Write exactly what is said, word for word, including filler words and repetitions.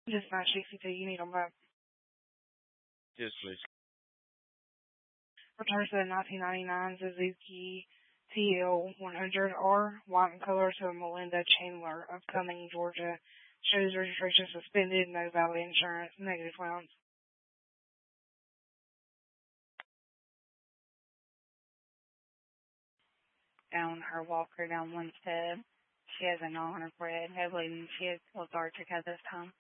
Just nine sixty-two. You need them back. Yes, please. Returns to the nineteen ninety-nine Suzuki T L one hundred R, white in color, to Melinda Chandler of Cumming, Georgia. Shows registration suspended, no valid insurance, negative rounds. Down her walker down one step. She has a non-hunter bread, heavily, and she has lethargic at this time.